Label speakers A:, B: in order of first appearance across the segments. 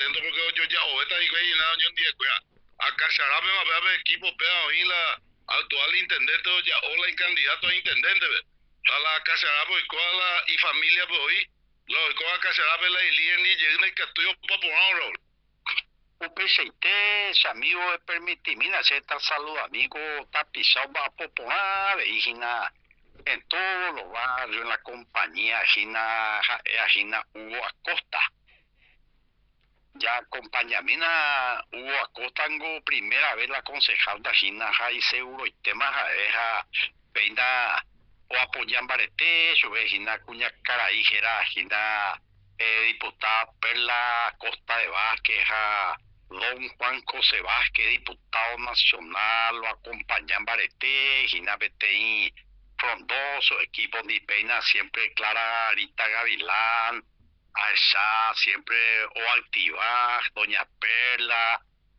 A: atento porque yo ya o esta y que nada yo día cuya. Acá Sharape va a equipo pega hoy la actual intendente o ya o la candidato a intendente ve. A la Sharape y familia pues hoy lo que acá Sharape la ilien y llega que estoy para por ahora.
B: Upexeite, amigo, permitimina, cierta salud, amigo, tapizado va popular, hijina, en todos los barrios, en la compañía, Gina Hugo Acosta. Ya acompañamina Hugo Acosta, primera vez la concejal de Gina, y seguro, y temas, peina, o apoyan barete, sube Gina Cuña Caraí, Gina, diputada Perla Acosta de Vázquez, don Juan José Vázquez, diputado nacional, lo acompañan Barete, Gina Beteín, Frondoso, equipo de Peina, siempre Clara Rita Gavilán, Aisha, siempre O Altivar, Doña Perla,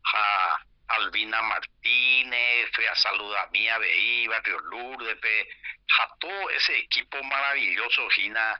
B: Albina Martínez, Fea Saluda Mía, Beí, Barrio Lourdes, todo ese equipo maravilloso, Gina,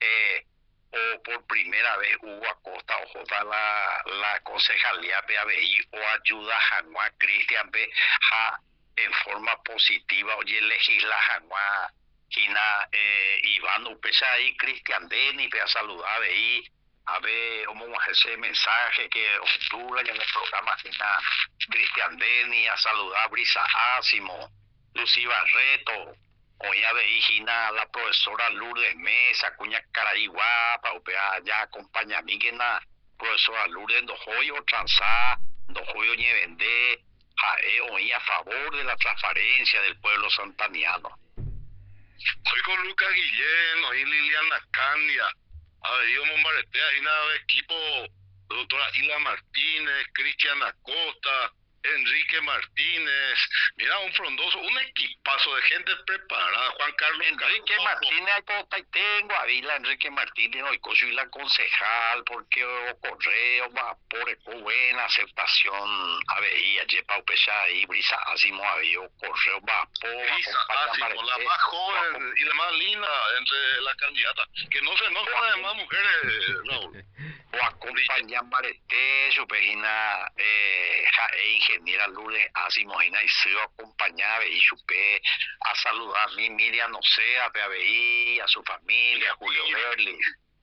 B: o por primera vez Hugo Acosta o J la concejalía PABI o ayuda a Januá Cristian B en forma positiva, oye legisla Januá Gina Iván Upesa ahí Cristian Deni a saludar ahí a ver cómo ese mensaje que octubre en el programa Gina Cristian Deni a saludar Brisa Ásimo, Lucy Barreto. Hoy a ver, Gina, la profesora Lourdes Mesa, Cuña Caraí guapa, ya acompaña a mí que la profesora Lourdes Dojoyo Transá, Dojoyo Ñevendé, hoy a favor de la transparencia del pueblo santaniano.
A: Hoy con Lucas Guillén, hoy Liliana Candia, a ver, yo Mombarete, ahí nada equipo, doctora Hila Martínez, Cristian Acosta, Enrique Martínez, mira un frondoso, un equipazo de gente preparada, Juan Carlos
B: Enrique Martínez, ahí tengo a Vila Enrique Martínez, hoy soy la concejal, porque correo, vapor, buena aceptación, a ver, Yepa Upesa ahí, Brisa Asimo, había correo, vapor,
A: Brisa Asimo, la más joven y la más linda entre las candidatas, que no se enojan además mujeres, Raúl.
B: O acompañan Marete, su pejina, ingeniera Lourdes Asimo, y se acompañaba y supe a saludar a mi Miriam Ocea, a su familia, Julio Berli.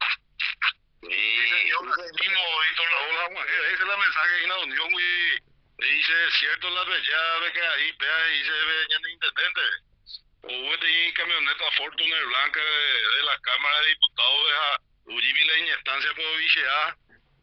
A: Sí, señor, mismo Víctor Raúl, esa es la mensaje de una unión muy, dice, cierto la bella que ahí, dice, veña intendente. O de camioneta Fortuner Blanca de la Cámara de Diputados de Ujibile en instancia por vichear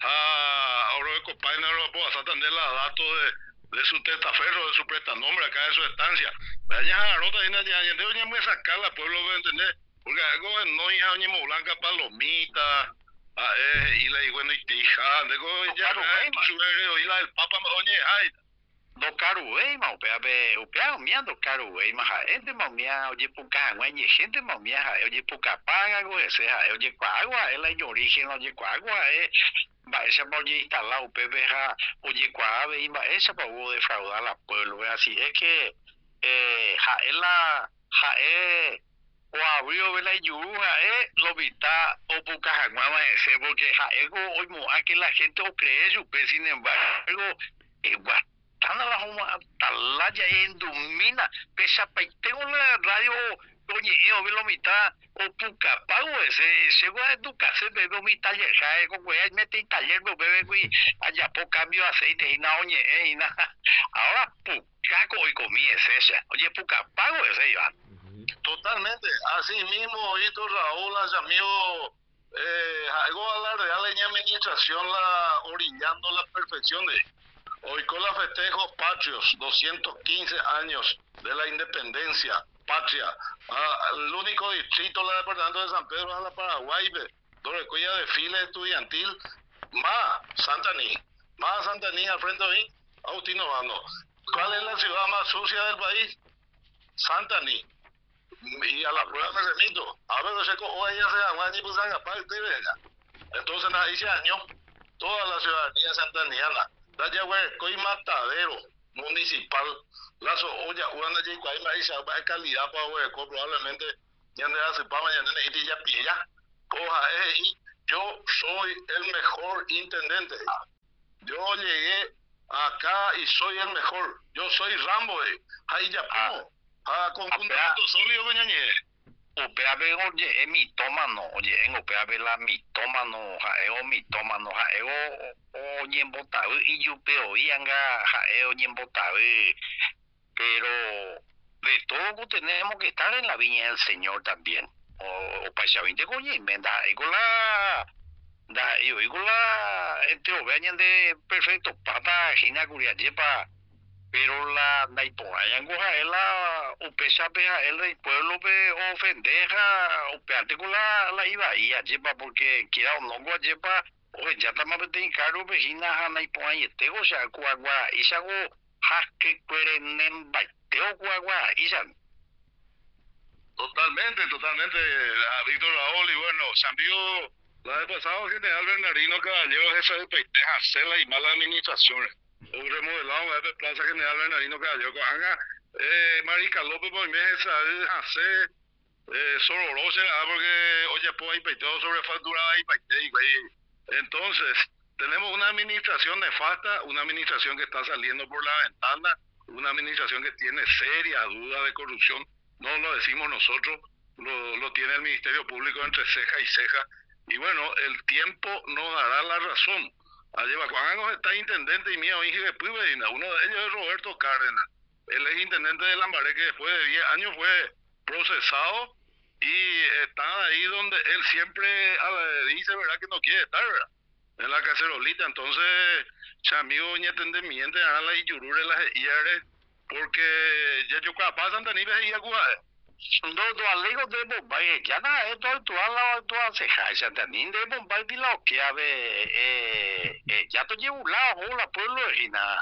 A: a Oro de Copaina, por atender los datos de su testaferro, de su prestanombre acá de su estancia. Vaya a Rota y ya debo muy sacarla, pueblo, ¿me entendés? Porque algo no hija Oñemo Blanca Palomita, y la bueno y tija, de ya y la del Papa, oye, ay.
B: Do Caruei, mas o minha do Caruei, mas gente mamia, o de Pucangua, gente mamia, o de Pucapaga, o de Coagua, ela de origem, o de Coagua, essa pode instalar o PBH, o de Coagua, e essa pode defraudar a pueblo, assim, é que ela, o abrió vela yuja lo vita o Pucangua, mas porque hoy aquí la gente o cree su sin embargo, Tana la homa talaya en domina pesa tengo la radio oye yo vi lo mitad o puca pago ese va a educarse bebe mi taller sabe con güey mete taller bebe güey allá por cambio aceite y na oye y na ahora puca y comí ese oye puca pago ese ya
A: totalmente así mismo Víctor Raúl amigo algo a la real administración la orillando la perfección de hoy con la festejos patrios, 215 años de la independencia patria. El único distrito del departamento de San Pedro es la Paraguay, donde cuya desfile estudiantil, más Santaní al frente de mí, Agustino Bando. ¿Cuál es la ciudad más sucia del país? Santaní. Y a la prueba me remito. A ver, se cojo ella se llama ni pues aparte, entonces nada, dice año, toda la ciudadanía santaniana. Coy matadero municipal las olla una de cuál más va calidad para hueco probablemente ya de hace para mañana y ya pilla coja yo soy el mejor intendente Yo llegué acá y soy el mejor. Yo soy Rambo, ahí ya
B: Ah,
A: puedo. Con
B: apea,
A: fundamento sólido, coñañe.
B: opea ve oye, mitómano, oye, en opea ve la mitómano, jaeo mitómano, jaeo, oye, en botaú, y yo peo, y anga, jaeo, oye, en botaú, pero de todo tenemos que estar en la viña del Señor también. O paisavinte coñe, inventa, y con la, este, oveñan de perfecto, pata, gina, curia, yepa, pero la naipoayan goja es la upesa pea el del pueblo pe ofendeja o peate con la iba ahí yepa porque quiera o no gua yepa o ya estamos en caro vecina a naipoayan tego sea cuagua isago haske cuerenen baiteo cuagua isan.
A: Totalmente, totalmente, a Víctor Raúl. Y bueno, se envió la vez pasada general Bernardino Caballero, jefe de Peiteja, Cela y malas administraciones. Un remodelado en la Plaza General Bernardino Caballero. Anga, Marica López, por mi esa hace sororosa, porque oye, pues hay peiteo sobre facturada y peiteo, güey. Entonces, tenemos una administración nefasta, una administración que está saliendo por la ventana, una administración que tiene serias dudas de corrupción. No lo decimos nosotros, lo tiene el Ministerio Público entre ceja y ceja. Y bueno, el tiempo nos dará la razón. Allí Juan está intendente y mío, hijo de Puebla, uno de ellos es Roberto Cárdenas. Él es intendente de Lambaré, que después de 10 años fue procesado y está ahí donde él siempre dice, ¿verdad?, que no quiere estar, ¿verdad?, en la cacerolita. Entonces, amigo, ña entendimiento, harán las yurure, las iare, porque ya yo capaz Santa Nives y Yacuba.
B: Do alego de Bombay, ya na esto tu ala tu hace jaisa tanin de Bombay di lo que ave ya to llevo la hola pueblo gina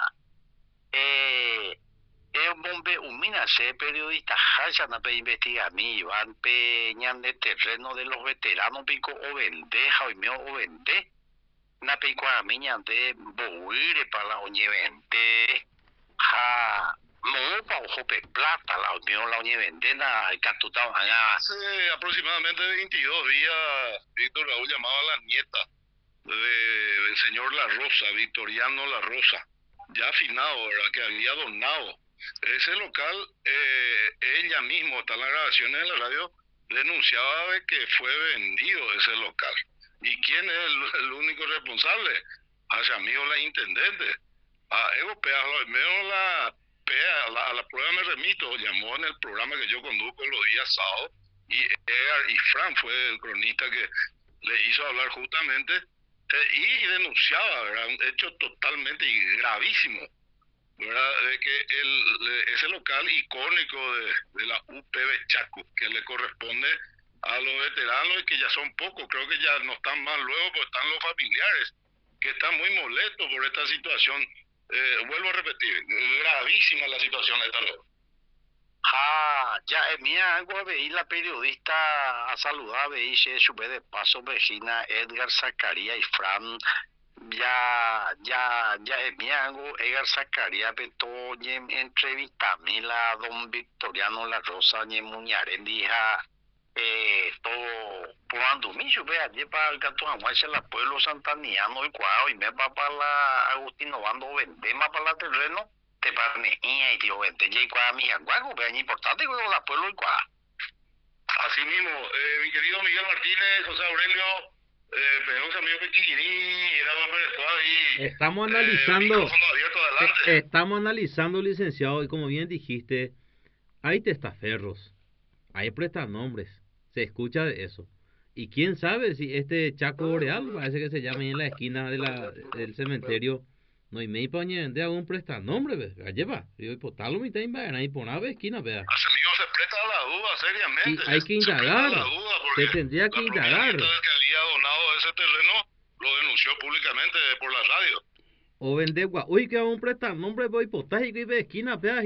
B: bombe umina se periodista jaisa na pe investiga mi van pe ñan de terreno de los veteranos pico o vendeja y meo o vende na pe kwa miña de boire para la oñe vende ja no pa ojo pe plata la unión la oñe vendena el catutado allá.
A: Hace aproximadamente 22 días, Víctor Raúl llamaba a la nieta del señor La Rosa, Victoriano La Rosa, ya afinado, ¿verdad?, que había donado ese local. Ella misma, está en las grabaciones de la radio, denunciaba de que fue vendido ese local. ¿Y quién es el único responsable? Hacia amigo la intendente. A Evo Peajo, menos a la prueba me remito, llamó en el programa que yo conduzco los días sábados, y Fran fue el cronista que le hizo hablar justamente, y denunciaba, ¿verdad?, un hecho totalmente y gravísimo, ¿verdad?, de que ese local icónico de la UPB Chaco, que le corresponde a los veteranos y que ya son pocos, creo que ya no están más luego, pues están los familiares que están muy molestos por esta situación. Vuelvo a repetir, gravísima la situación esta luego.
B: Ya mía algo veí la periodista a saludar veí se sube de paso vecina Edgar Zacarías y Fran ya mía algo Edgar Zacarías beto entrevista la don Victoriano La Rosa ni Muñarendija todo cuando mi sube allí para el gato aguache la pueblo santaniano y cuadro y me va para la Agustino Bando vendema para la terreno te parne y tío vente ya y cuadra mi aguago pero importante que la pueblo y cuadra.
A: Así mismo, mi querido Miguel Martínez, José Aurelio, perdón, amigo Pequiní, era y
C: estamos analizando, estamos analizando, licenciado, y como bien dijiste, hay testaferros, hay prestanombres, se escucha de eso. Y quién sabe si este Chaco Boreal, parece que se llama ahí en la esquina del cementerio, no hay me pañe vende algún prestanombre, ¿ve? Lleva, yo hipotalo mi time va ahí por una esquina, vea.
A: Así amigo se presta a la duda seriamente.
C: Y hay que indagar. Se tendría que indagar.
A: El que había donado ese terreno lo denunció públicamente por la radio.
C: O vende uy, que un prestanombre voy hipotático y de esquina, vea,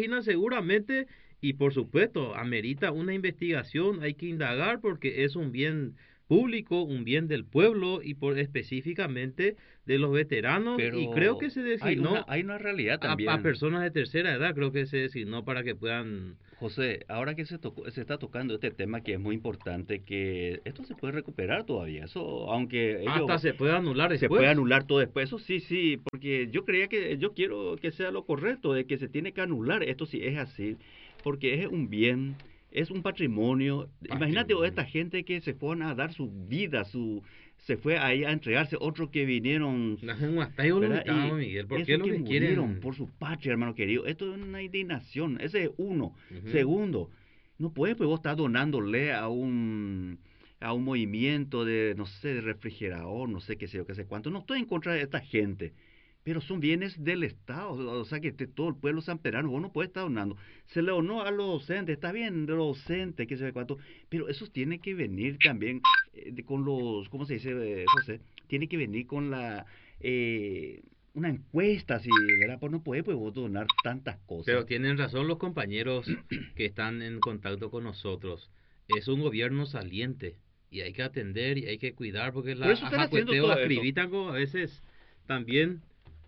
C: seguramente. Y por supuesto, amerita una investigación, hay que indagar porque es un bien público, un bien del pueblo y por específicamente de los veteranos.
D: Pero
C: y creo que se designó
D: hay una realidad también.
C: A personas de tercera edad, creo que se designó para que puedan...
D: José, ahora que se está tocando este tema que es muy importante, que esto se puede recuperar todavía, eso, aunque
C: hasta se puede anular después.
D: Se puede anular todo después, eso sí, porque yo quiero que sea lo correcto, de que se tiene que anular, esto sí es así, porque es un bien, es un patrimonio. Imagínate esta gente que se fueron a dar su vida, se fue ahí a entregarse, otros que vinieron,
C: Miguel, ¿por qué lo que
D: murieron por su patria, hermano querido? Esto es una indignación, ese es uno. Segundo, no puedes pues vos estar donándole a un movimiento de, no sé, de refrigerador, no sé qué sé yo, qué sé cuánto. No estoy en contra de esta gente, pero son bienes del Estado, o sea que todo el pueblo sanpedrano, vos no puedes estar donando. Se le donó a los docentes, está bien, de los docentes, qué sé yo cuánto, pero eso tiene que venir también con los, ¿cómo se dice, José? Tiene que venir con una encuesta, así, ¿verdad? Pues no puede pues vos donar tantas cosas.
C: Pero tienen razón los compañeros que están en contacto con nosotros. Es un gobierno saliente y hay que atender y hay que cuidar porque la ajacueteo acreditan a veces también.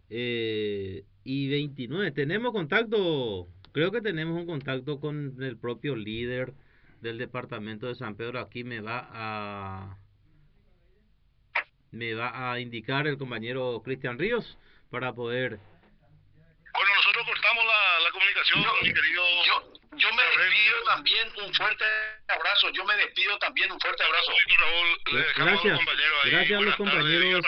C: Y 29, tenemos contacto, creo que tenemos un contacto con el propio líder del departamento de San Pedro. Aquí me va a indicar el compañero Cristian Ríos para poder...
A: Bueno, nosotros cortamos la comunicación, mi querido...
B: Yo me despido también, un fuerte abrazo.
C: Gracias a los compañeros.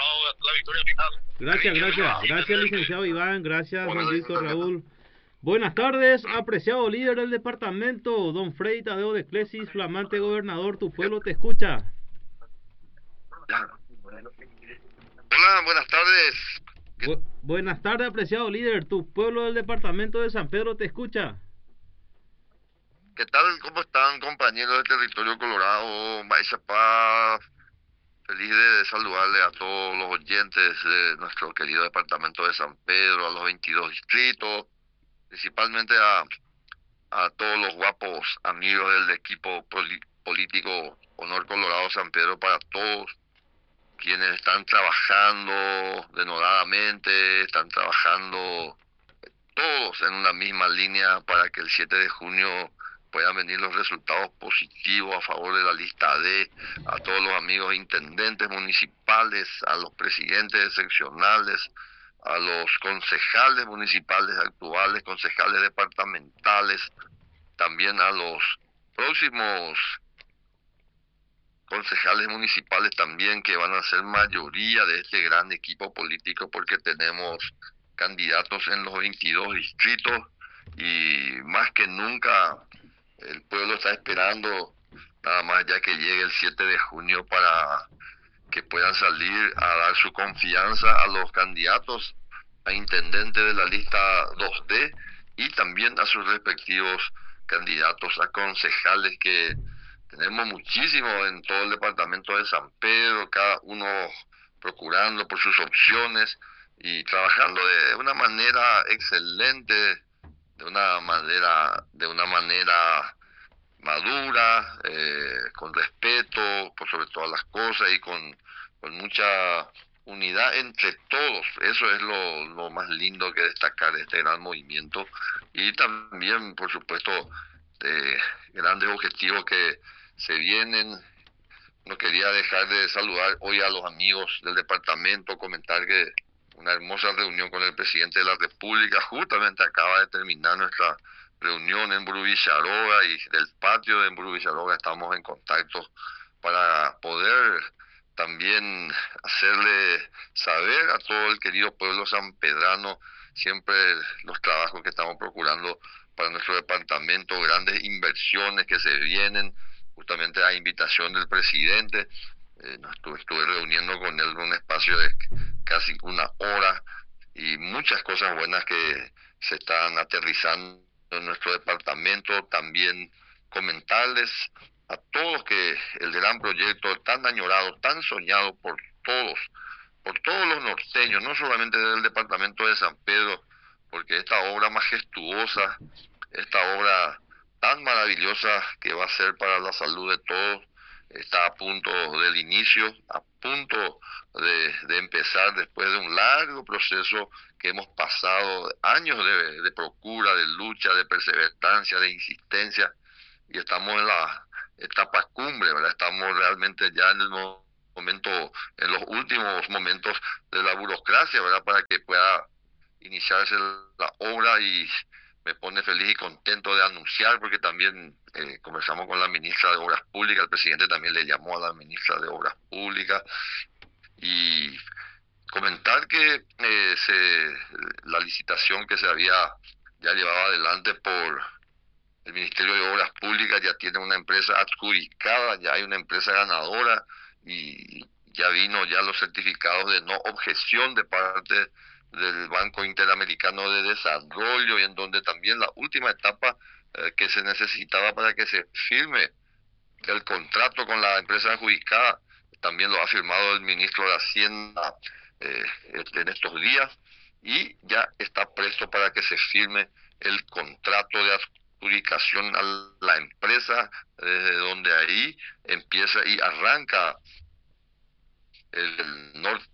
C: Gracias licenciado Iván, gracias don Víctor Raúl. Buenas tardes, apreciado líder del departamento, don Freddy Tadeo de Clesis, flamante gobernador, tu pueblo te escucha.
A: Hola, buenas tardes.
C: Buenas tardes, apreciado líder, tu pueblo del departamento de San Pedro te escucha.
A: ¿Qué tal? ¿Cómo están, compañeros del territorio colorado? Maizapá, feliz de saludarle a todos los oyentes de nuestro querido departamento de San Pedro, a los 22 distritos, principalmente a todos los guapos amigos del equipo político Honor Colorado San Pedro para todos, quienes están trabajando denodadamente, están trabajando todos en una misma línea para que el 7 de junio puedan venir los resultados positivos a favor de la lista D, a todos los amigos intendentes municipales, a los presidentes seccionales, a los concejales municipales actuales, concejales departamentales, también a los próximos concejales municipales también, que van a ser mayoría de este gran equipo político, porque tenemos candidatos en los 22 distritos y más que nunca el pueblo está esperando nada más ya que llegue el 7 de junio para que puedan salir a dar su confianza a los candidatos a intendente de la lista 2D y también a sus respectivos candidatos a concejales, que tenemos muchísimos en todo el departamento de San Pedro, cada uno procurando por sus opciones y trabajando de una manera excelente, de una manera madura, con respeto por sobre todas las cosas y con mucha unidad entre todos. Eso es lo más lindo que destacar de este gran movimiento, y también por supuesto de grandes objetivos que se vienen. No quería dejar de saludar hoy a los amigos del departamento, comentar que una hermosa reunión con el presidente de la República. Justamente acaba de terminar nuestra reunión en Brubicharoga, y del patio de Brubicharoga estamos en contacto para poder también hacerle saber a todo el querido pueblo sanpedrano siempre los trabajos que estamos procurando para nuestro departamento, grandes inversiones que se vienen, justamente a invitación del presidente. Estuve reuniendo con él en un espacio de casi una hora, y muchas cosas buenas que se están aterrizando en nuestro departamento. También comentarles a todos que el gran proyecto tan añorado, tan soñado por todos los norteños, no solamente del departamento de San Pedro, porque esta obra majestuosa, esta obra tan maravillosa que va a ser para la salud de todos, está a punto del inicio, a punto de empezar después de un largo proceso que hemos pasado, años de procura, de lucha, de perseverancia, de insistencia, y estamos en la etapa cumbre, ¿verdad? Estamos realmente ya en el momento, en los últimos momentos de la burocracia, ¿verdad? Para que pueda iniciarse la obra, y me pone feliz y contento de anunciar, porque también conversamos con la ministra de Obras Públicas, el presidente también le llamó a la ministra de Obras Públicas, y comentar que la licitación que se había ya llevado adelante por el Ministerio de Obras Públicas ya tiene una empresa adjudicada, ya hay una empresa ganadora, y ya vino ya los certificados de no objeción de parte del Banco Interamericano de Desarrollo, y en donde también la última etapa que se necesitaba para que se firme el contrato con la empresa adjudicada, también lo ha firmado el ministro de Hacienda en estos días, y ya está presto para que se firme el contrato de adjudicación a la empresa, desde donde ahí empieza y arranca el norte,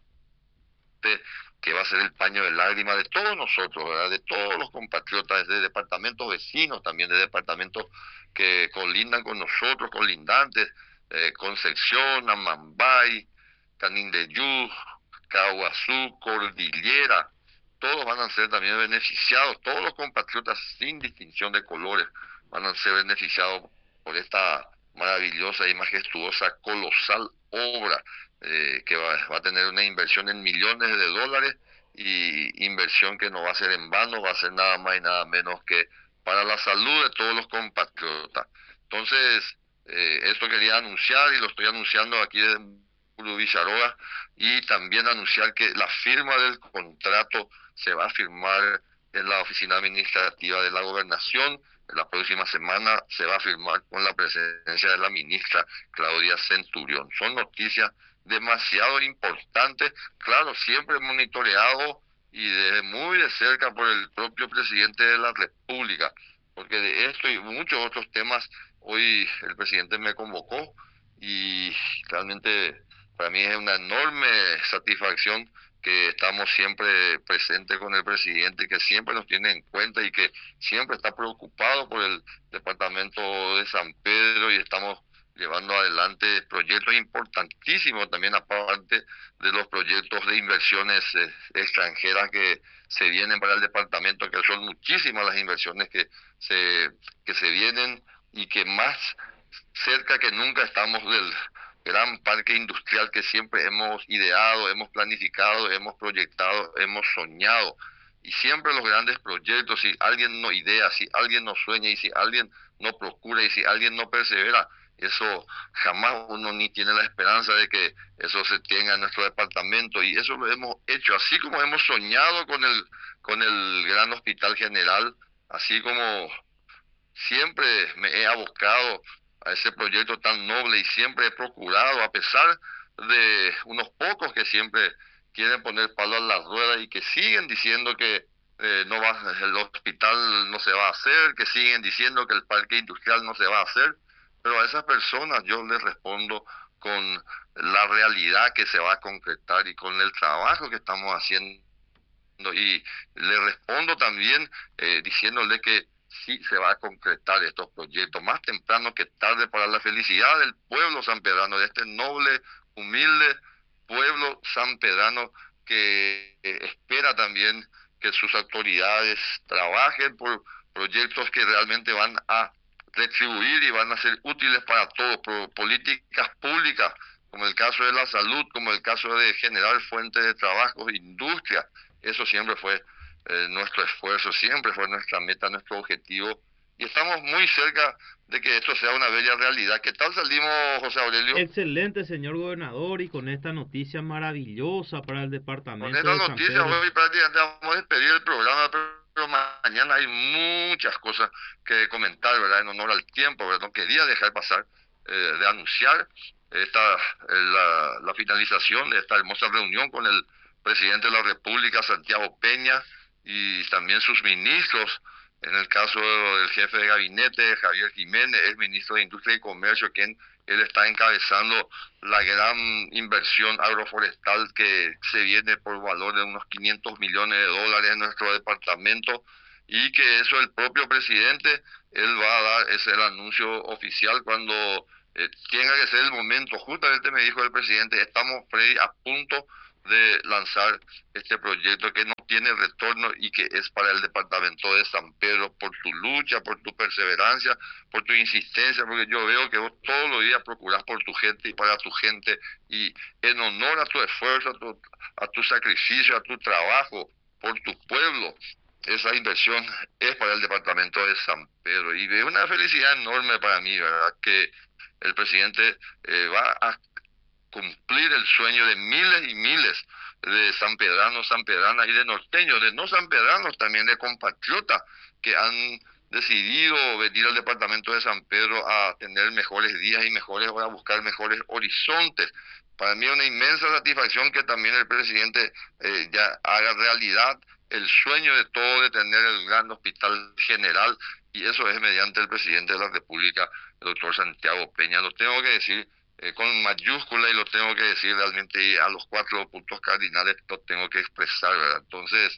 A: que va a ser el paño de lágrimas de todos nosotros, ¿verdad? De todos los compatriotas, de departamentos vecinos, también de departamentos que colindan con nosotros, colindantes, Concepción, Amambay, Canindeyú, Caguazú, Cordillera, todos van a ser también beneficiados, todos los compatriotas sin distinción de colores van a ser beneficiados por esta maravillosa y majestuosa, colosal obra, que va a tener una inversión en millones de dólares, y inversión que no va a ser en vano, va a ser nada más y nada menos que para la salud de todos los compatriotas. Entonces, esto quería anunciar, y lo estoy anunciando aquí desde Villaroa, y también anunciar que la firma del contrato se va a firmar en la oficina administrativa de la gobernación. La próxima semana se va a firmar con la presencia de la ministra Claudia Centurión. Son noticias demasiado importantes, claro, siempre monitoreado y muy de cerca por el propio presidente de la República, porque de esto y muchos otros temas hoy el presidente me convocó, y realmente para mí es una enorme satisfacción que estamos siempre presentes con el presidente, que siempre nos tiene en cuenta y que siempre está preocupado por el departamento de San Pedro, y estamos llevando adelante proyectos importantísimos también, aparte de los proyectos de inversiones extranjeras que se vienen para el departamento, que son muchísimas las inversiones que se vienen, y que más cerca que nunca estamos del gran parque industrial que siempre hemos ideado, hemos planificado, hemos proyectado, hemos soñado. Y siempre los grandes proyectos, si alguien no idea, si alguien no sueña, y si alguien no procura, y si alguien no persevera, eso jamás uno ni tiene la esperanza de que eso se tenga en nuestro departamento. Y eso lo hemos hecho, así como hemos soñado con el gran hospital general, así como siempre me he abocado a ese proyecto tan noble, y siempre he procurado, a pesar de unos pocos que siempre quieren poner palo a las ruedas y que siguen diciendo que el hospital no se va a hacer, que siguen diciendo que el parque industrial no se va a hacer, pero a esas personas yo les respondo con la realidad que se va a concretar y con el trabajo que estamos haciendo, y le respondo también diciéndole que sí se va a concretar estos proyectos, más temprano que tarde, para la felicidad del pueblo sanpedrano, de este noble, humilde pueblo sanpedrano que espera también que sus autoridades trabajen por proyectos que realmente van a retribuir y van a ser útiles para todos, por políticas públicas, como el caso de la salud, como el caso de generar fuentes de trabajo, industria. Eso siempre fue nuestro esfuerzo, siempre fue nuestra meta, nuestro objetivo, y estamos muy cerca de que esto sea una bella realidad. ¿Qué tal salimos, José Aurelio?
C: Excelente, señor gobernador, y con esta noticia maravillosa para el departamento
A: de San Pedro. Con esta noticia hoy prácticamente vamos a despedir el programa, pero mañana hay muchas cosas que comentar, ¿verdad? En honor al tiempo, ¿verdad? No quería dejar pasar de anunciar la finalización de esta hermosa reunión con el presidente de la República, Santiago Peña, y también sus ministros, En el caso del jefe de gabinete, Javier Jiménez, es ministro de Industria y Comercio, quien él está encabezando la gran inversión agroforestal que se viene por valor de unos 500 millones de dólares en nuestro departamento, y que eso el propio presidente, él va a dar ese el anuncio oficial cuando tenga que ser el momento. Justamente me dijo el presidente, estamos a punto de lanzar este proyecto que no tiene retorno y que es para el departamento de San Pedro, por tu lucha, por tu perseverancia, por tu insistencia, porque yo veo que vos todos los días procurás por tu gente y para tu gente, y en honor a tu esfuerzo, a tu sacrificio, a tu trabajo por tu pueblo, esa inversión es para el departamento de San Pedro. Y es una felicidad enorme para mí, ¿verdad?, que el presidente va a cumplir el sueño de miles y miles de sanpedranos, sanpedranas y de norteños, de no sanpedranos, también de compatriotas que han decidido venir al departamento de San Pedro a tener mejores días y a buscar mejores horizontes. Para mí es una inmensa satisfacción que también el presidente ya haga realidad el sueño de todo de tener el gran hospital general, y eso es mediante el presidente de la República, el doctor Santiago Peña. Lo tengo que decir con mayúscula y lo tengo que decir realmente a los 4 puntos cardinales, lo tengo que expresar, ¿verdad? Entonces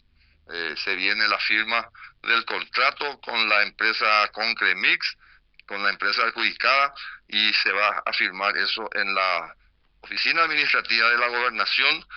A: se viene la firma del contrato con la empresa Concremix, con la empresa adjudicada, y se va a firmar eso en la oficina administrativa de la gobernación.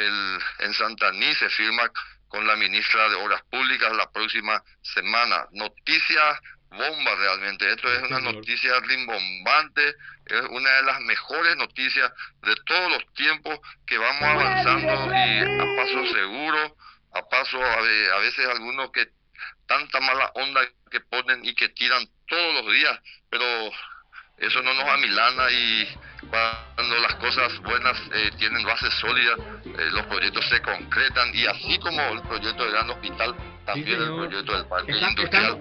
A: En Santaní se firma con la ministra de Obras Públicas la próxima semana. Noticias bomba realmente, esto es una noticia rimbombante, es una de las mejores noticias de todos los tiempos, que vamos avanzando y a paso seguro, a paso a veces algunos que tanta mala onda que ponen y que tiran todos los días, pero eso no nos amilana, y cuando las cosas buenas tienen bases sólidas, los proyectos se concretan, y así como el proyecto del gran hospital, también el proyecto del parque industrial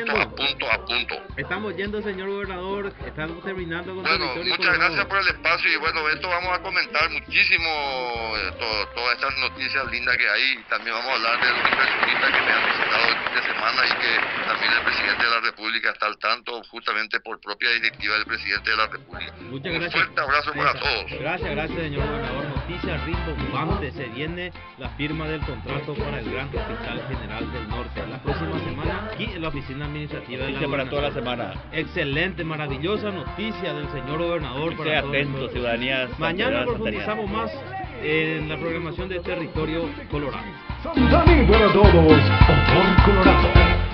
A: a punto.
C: Estamos yendo, señor gobernador, estamos terminando con
A: muchas gracias por el espacio, y bueno, esto vamos a comentar muchísimo, todas estas noticias lindas que hay. También vamos a hablar de los inversionistas que me han visitado el fin de semana, y que también el presidente de la República está al tanto, justamente por propia directiva del presidente de la República.
C: Muchas gracias.
A: Un fuerte abrazo para todos.
C: Gracias, señor gobernador. Noticias rimbombantes, se viene la firma del contrato para el Gran Hospital General del Norte la próxima semana aquí en la oficina administrativa de la
D: para toda la semana.
C: Excelente, maravillosa noticia del señor gobernador.
D: Esté atento, ciudadanía.
C: Mañana profundizamos más en la programación de Territorio Colorado.
E: Santaní para todos, Odor Colorado.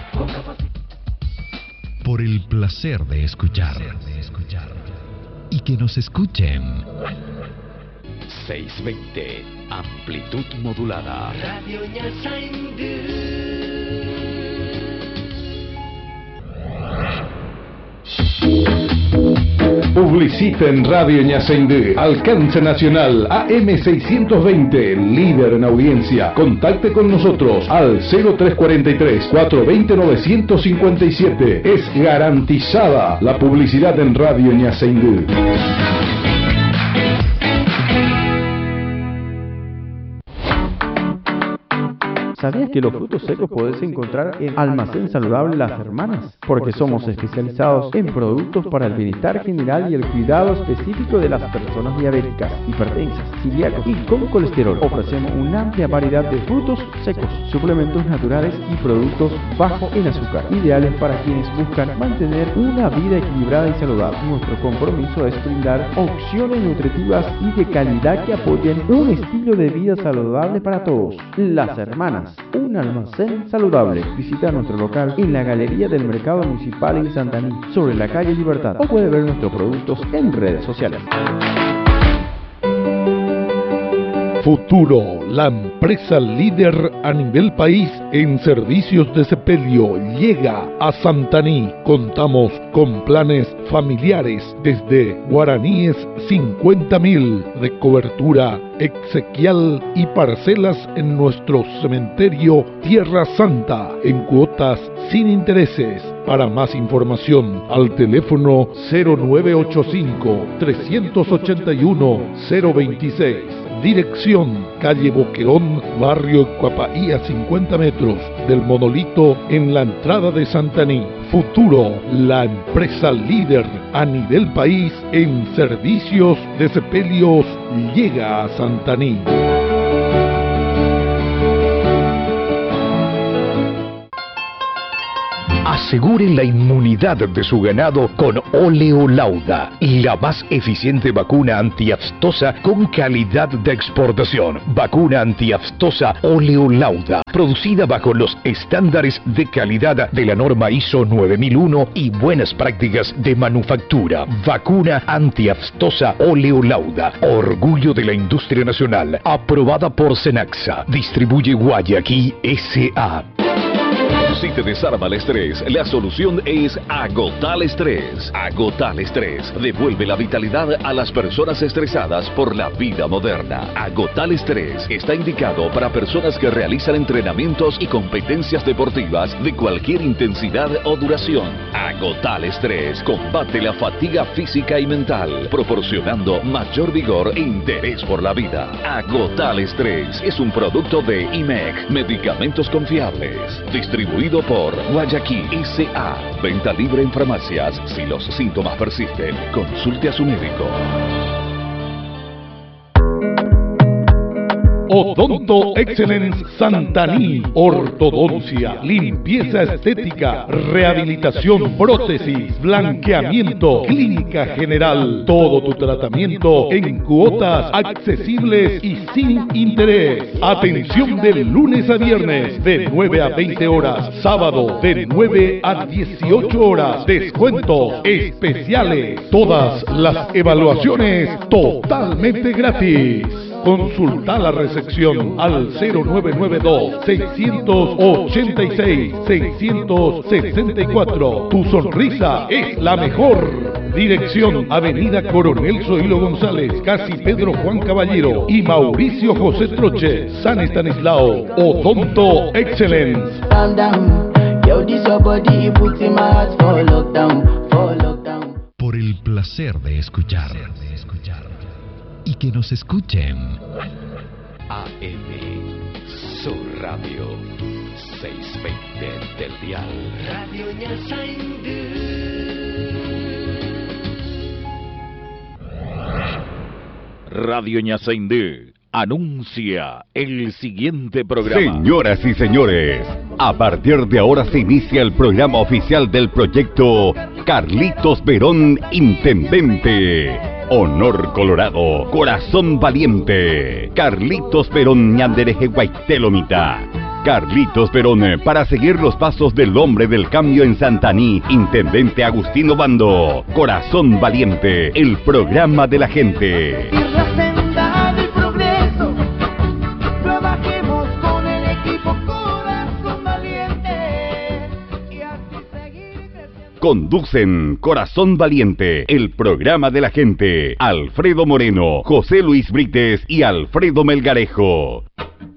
F: Por el placer de escuchar. Y que nos escuchen.
E: 620, amplitud modulada. Radio Publicita en Radio Ñaceindú. Alcance nacional AM620, líder en audiencia. Contacte con nosotros al 0343-420-957. Es garantizada la publicidad en Radio Ñaceindú.
G: ¿Sabías que los frutos secos podés encontrar en Almacén Saludable Las Hermanas? Porque somos especializados en productos para el bienestar general y el cuidado específico de las personas diabéticas, hipertensas, celíacos y con colesterol. Ofrecemos una amplia variedad de frutos secos, suplementos naturales y productos bajos en azúcar, ideales para quienes buscan mantener una vida equilibrada y saludable. Nuestro compromiso es brindar opciones nutritivas y de calidad que apoyen un estilo de vida saludable para todos. Las Hermanas, un almacén saludable. Visita nuestro local en la Galería del Mercado Municipal en Santaní, sobre la calle Libertad, o puede ver nuestros productos en redes sociales.
E: Futuro, la empresa líder a nivel país en servicios de sepelio, llega a Santaní. Contamos con planes familiares desde guaraníes 50.000 de cobertura exequial y parcelas en nuestro cementerio Tierra Santa en cuotas sin intereses. Para más información al teléfono 0985-381-026. Dirección: calle Boquerón, barrio Cuapaía, 50 metros del monolito en la entrada de Santaní. Futuro, la empresa líder a nivel país en servicios de sepelios, llega a Santaní.
H: Aseguren la inmunidad de su ganado con Oleolauda, la más eficiente vacuna antiaftosa con calidad de exportación. Vacuna antiaftosa Oleolauda, producida bajo los estándares de calidad de la norma ISO 9001 y buenas prácticas de manufactura. Vacuna antiaftosa Oleolauda, orgullo de la industria nacional, aprobada por Senaxa. Distribuye Guayaquil S.A.
I: Si te desarma el estrés, la solución es Agotal Estrés. Agotal Estrés devuelve la vitalidad a las personas estresadas por la vida moderna. Agotal Estrés está indicado para personas que realizan entrenamientos y competencias deportivas de cualquier intensidad o duración. Agotal Estrés combate la fatiga física y mental, proporcionando mayor vigor e interés por la vida. Agotal Estrés es un producto de IMEC, medicamentos confiables, distribuido por Guayaquil S.A. Venta libre en farmacias. Si los síntomas persisten, consulte a su médico.
E: Odonto Excellence Santaní, ortodoncia, limpieza estética, rehabilitación, prótesis, blanqueamiento, clínica general, todo tu tratamiento en cuotas accesibles y sin interés. Atención de lunes a viernes de 9 a 20 horas, sábado de 9 a 18 horas, descuentos especiales, todas las evaluaciones totalmente gratis. Consulta la recepción al 0992-686-664. Tu sonrisa es la mejor. Dirección: Avenida Coronel Zoilo González, casi Pedro Juan Caballero y Mauricio José Troche, San Estanislao. Odonto Excellence.
F: Por el placer de escuchar. Y que nos escuchen.
H: AM, su radio, 620 del dial. Radio Ñasaindú.
I: Radio Ñasaindú anuncia el siguiente programa.
J: Señoras y señores, a partir de ahora se inicia el programa oficial del proyecto Carlitos Verón, Intendente. Honor Colorado, Corazón Valiente. Carlitos Verón Ñandereje Guaitelomita. Carlitos Verón, para seguir los pasos del hombre del cambio en Santaní, Intendente Agustino Bando. Corazón Valiente, el programa de la gente. Conducen Corazón Valiente, el programa de la gente. Alfredo Moreno, José Luis Brites y Alfredo Melgarejo.